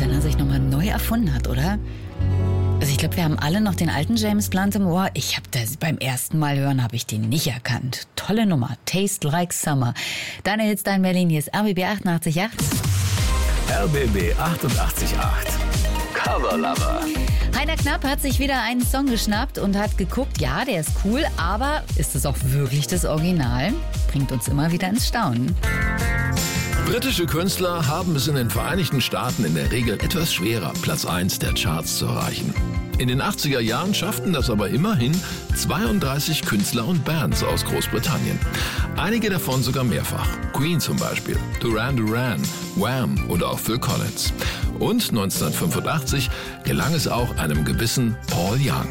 wenn er sich nochmal neu erfunden hat, oder? Also ich glaube, wir haben alle noch den alten James Blunt im Ohr. Ich habe das beim ersten Mal hören, habe ich den nicht erkannt. Tolle Nummer. Taste Like Summer. Deine Hits, dein Berlin. Hier ist RBB 88.8. RBB 88.8. Cover Lover. Heiner Knapp hat sich wieder einen Song geschnappt und hat geguckt, ja, der ist cool, aber ist es auch wirklich das Original? Bringt uns immer wieder ins Staunen. Britische Künstler haben es in den Vereinigten Staaten in der Regel etwas schwerer, Platz 1 der Charts zu erreichen. In den 80er Jahren schafften das aber immerhin 32 Künstler und Bands aus Großbritannien. Einige davon sogar mehrfach. Queen zum Beispiel, Duran Duran, Wham oder auch Phil Collins. Und 1985 gelang es auch einem gewissen Paul Young.